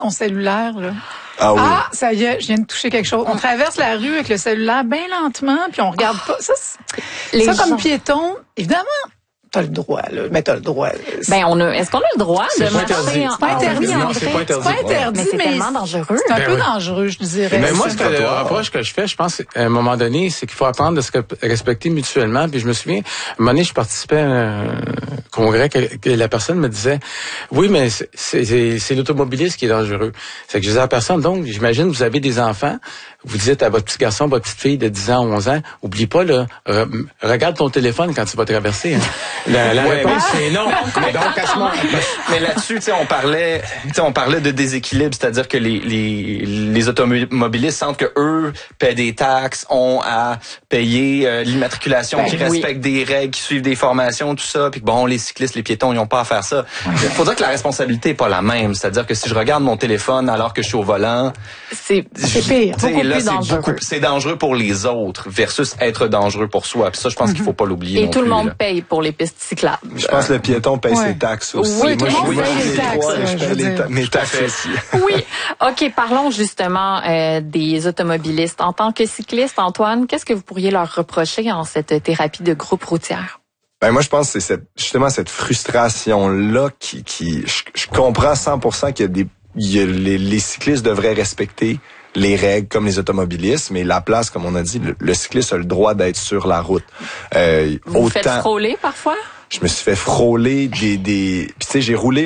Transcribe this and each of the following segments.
ton cellulaire, là. Ah oui. Ah, ça y est, je viens de toucher quelque chose. On traverse la rue avec le cellulaire bien lentement, puis on regarde pas. Ça, comme piéton, évidemment, t'as le droit, là. Mais t'as le droit. Est-ce qu'on a le droit de marcher C'est pas interdit, André. C'est pas interdit. Mais c'est tellement dangereux. C'est un peu dangereux, je dirais. Mais moi, le reproche que je fais, je pense, à un moment donné, c'est qu'il faut apprendre de se respecter mutuellement. Puis je me souviens, à un moment donné, je participais à un congrès que la personne me disait, oui, mais c'est l'automobiliste qui est dangereux. C'est que je disais à la personne, donc, j'imagine, vous avez des enfants, vous dites à votre petit garçon, votre petite fille de 10 ans, 11 ans, oublie pas, là, regarde ton téléphone quand tu vas traverser. Hein. La réponse, c'est non. Mais donc, à ce moment, mais là-dessus, tu sais, on parlait de déséquilibre, c'est-à-dire que les automobilistes sentent que eux paient des taxes, ont à payer l'immatriculation, qui respectent des règles, qui suivent des formations, tout ça, puis bon, les cyclistes, les piétons, ils n'ont pas à faire ça. Il faut dire que la responsabilité est pas la même, c'est-à-dire que si je regarde mon téléphone alors que je suis au volant, c'est pire. C'est dangereux pour les autres versus être dangereux pour soi. Puis ça, je pense qu'il faut pas l'oublier. Et tout le monde paye pour les pistes cyclables. Je pense que le piéton paye ses taxes aussi. Oui, moi, tout le monde paye ses taxes. Mes taxes aussi. Oui. OK, parlons justement des automobilistes. En tant que cycliste, Antoine, qu'est-ce que vous pourriez leur reprocher en cette thérapie de groupe routière? Moi, je pense que c'est cette frustration-là qui je comprends 100% qu'il y a les cyclistes devraient respecter les règles comme les automobilistes, mais la place, comme on a dit, le cycliste a le droit d'être sur la route. Vous faites frôler parfois? Je me suis fait frôler puis tu sais, j'ai roulé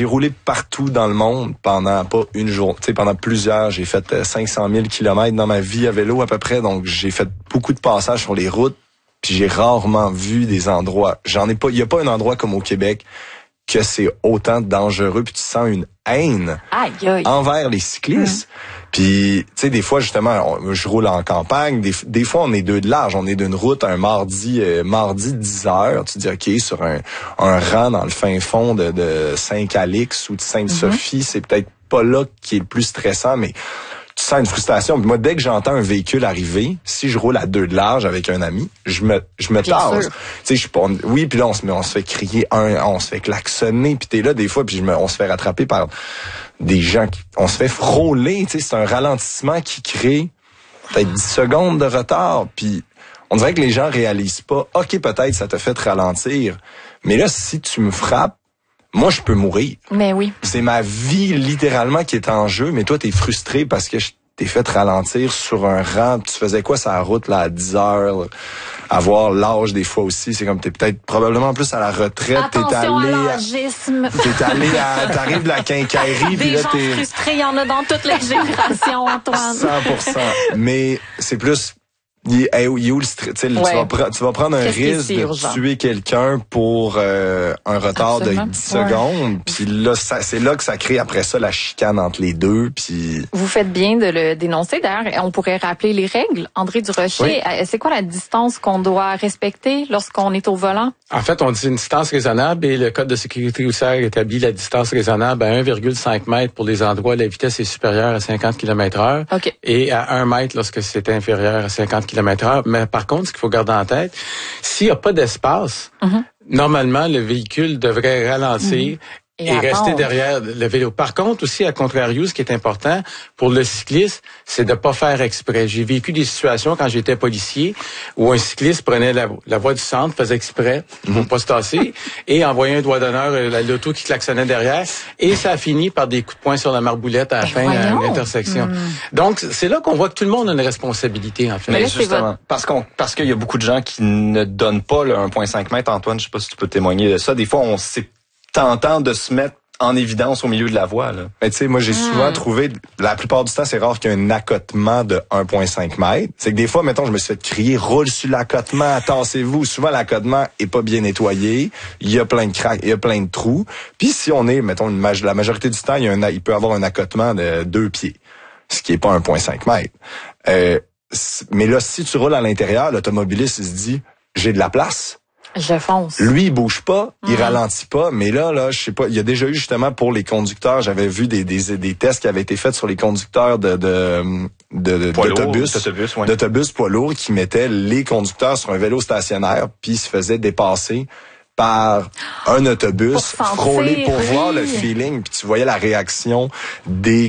partout dans le monde pendant pas une journée, tu sais, pendant plusieurs, j'ai fait 500 000 kilomètres dans ma vie à vélo à peu près, donc j'ai fait beaucoup de passages sur les routes, puis j'ai rarement vu des endroits. Il y a pas un endroit comme au Québec que c'est autant dangereux, puis tu sens une haine envers les cyclistes. Puis, tu sais, des fois, justement, je roule en campagne. Des fois, on est deux de large. On est d'une route un mardi 10 heures. Tu te dis, OK, sur un rang dans le fin fond de Saint-Calix ou de Sainte-Sophie, c'est peut-être pas là qui est le plus stressant, mais tu sens une frustration. Puis moi, dès que j'entends un véhicule arriver, si je roule à 2 de large avec un ami, je me tasse. Tu sais, puis là, on se fait crier on se fait klaxonner, puis t'es là des fois, puis on se fait rattraper par des gens on se fait frôler, tu sais, c'est un ralentissement qui crée peut-être 10 secondes de retard, puis on dirait que les gens réalisent pas, OK, peut-être ça te fait ralentir, mais là, si tu me frappes, moi, je peux mourir. Mais oui. C'est ma vie, littéralement, qui est en jeu, mais toi, t'es frustré parce que je t'ai fait ralentir sur un rang. Tu faisais quoi sur la route, là, à 10 heures? Avoir l'âge, des fois aussi, c'est comme t'es peut-être probablement plus à la retraite. Attention à l'âgisme. T'arrives de la quincaillerie. Des gens frustrés, il y en a dans toutes les générations, Antoine. 100%. Mais c'est plus... Tu vas prendre un risque de tuer quelqu'un pour un retard de 10 secondes, puis là c'est là que ça crée après ça la chicane entre les deux, puis vous faites bien de le dénoncer. D'ailleurs, on pourrait rappeler les règles. André Durocher, c'est quoi la distance qu'on doit respecter lorsqu'on est au volant? En fait, on dit une distance raisonnable et le Code de sécurité routière établit la distance raisonnable à 1,5 mètre pour les endroits où la vitesse est supérieure à 50 km/h et à 1 mètre lorsque c'est inférieur à 50 km/h. Mais par contre, ce qu'il faut garder en tête, s'il n'y a pas d'espace, normalement, le véhicule devrait ralentir et rester derrière le vélo. Par contre, aussi, à contrario, ce qui est important pour le cycliste, c'est de pas faire exprès. J'ai vécu des situations quand j'étais policier où un cycliste prenait la voie du centre, faisait exprès pour pas se tasser et envoyait un doigt d'honneur à l'auto qui klaxonnait derrière et ça a fini par des coups de poing sur la marboulette à la fin de l'intersection. Donc, c'est là qu'on voit que tout le monde a une responsabilité, en fait. Mais justement, parce qu'il y a beaucoup de gens qui ne donnent pas le 1,5 mètres. Antoine, je sais pas si tu peux témoigner de ça. Des fois, c'est tentant de se mettre en évidence au milieu de la voie, là. Mais tu sais, moi, j'ai souvent trouvé, la plupart du temps, c'est rare qu'il y ait un accotement de 1,5 mètres. C'est que des fois, mettons, je me suis fait crier, roule sur l'accotement, tassez-vous. Souvent, l'accotement est pas bien nettoyé. Il y a plein de craques, il y a plein de trous. Puis si on est, mettons, la majorité du temps, il peut avoir un accotement de 2 pieds. Ce qui est pas 1,5 mètres. Mais là, si tu roules à l'intérieur, l'automobiliste, il se dit, j'ai de la place. Je fonce. Lui, il bouge pas, il ralentit pas, mais là, je sais pas, il y a déjà eu justement pour les conducteurs, j'avais vu des tests qui avaient été faits sur les conducteurs d'autobus poids lourds qui mettaient les conducteurs sur un vélo stationnaire puis se faisaient dépasser par un autobus, frôler pour oui. voir le feeling, puis tu voyais la réaction des